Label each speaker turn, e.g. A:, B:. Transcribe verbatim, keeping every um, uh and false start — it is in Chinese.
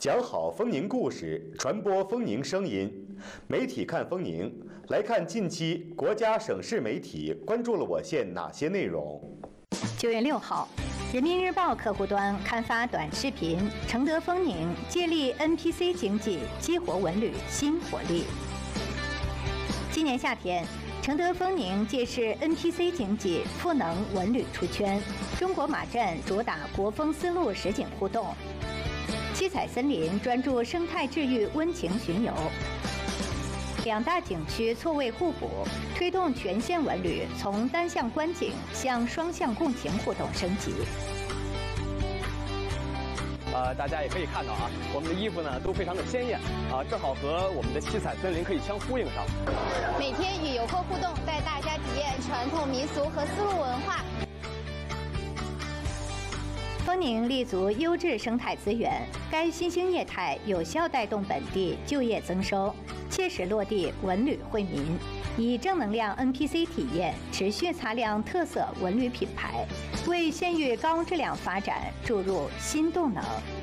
A: 讲好丰宁故事，传播丰宁声音。媒体看丰宁，来看近期国家省市媒体关注了我县哪些内容。
B: 九月六号，《人民日报》客户端刊发短视频《承德丰宁借力 N P C 经济，激活文旅新活力》。今年夏天，承德丰宁借势 N P C 经济赋能文旅出圈，中国马站主打国风丝路实景互动，七彩森林专注生态治愈温情巡游，两大景区错位互补，推动全县文旅从单向观景向双向共情互动升级。
C: 呃，大家也可以看到啊，我们的衣服呢都非常的鲜艳啊，正好和我们的七彩森林可以相呼应上。
D: 每天与游客互动，带大家体验传统民俗和丝路文化。
B: 丰宁立足优质生态资源，该新兴业态有效带动本地就业增收，切实落地文旅惠民，以正能量 N P C 体验持续擦亮特色文旅品牌，为县域高质量发展注入新动能。